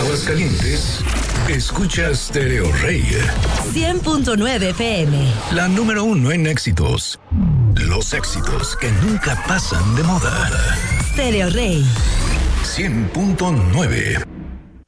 Aguascalientes, escucha Stereo Rey. 100.9 FM. La número 1 en éxitos. Los éxitos que nunca pasan de moda. Stereo Rey. 100.9.